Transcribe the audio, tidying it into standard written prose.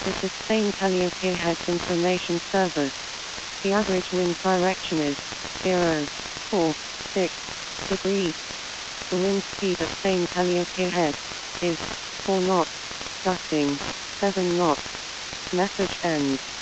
This is Spain Calliope Heads Information Service. The average wind direction is 0.46 degrees. The wind speed at Spain Calliope Head is 4 knots, gusting 7 knots. Message ends.